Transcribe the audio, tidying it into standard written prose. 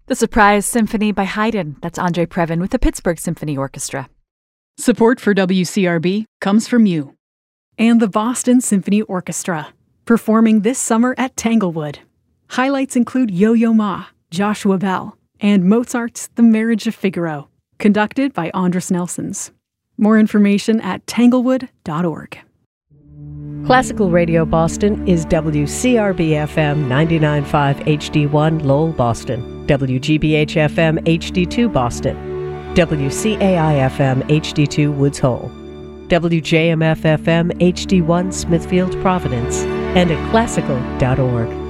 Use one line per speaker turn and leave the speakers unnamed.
The Surprise Symphony by Haydn. That's Andre Previn with the Pittsburgh Symphony Orchestra.
Support for WCRB comes from you. And the Boston Symphony Orchestra, performing this summer at Tanglewood. Highlights include Yo-Yo Ma, Joshua Bell, and Mozart's The Marriage of Figaro, conducted by Andras Nelsons. More information at tanglewood.org.
Classical Radio Boston is WCRB-FM 99.5 HD1 Lowell, Boston, WGBH-FM HD2 Boston, WCAI-FM HD2 Woods Hole, WJMF-FM HD1 Smithfield, Providence, and at classical.org.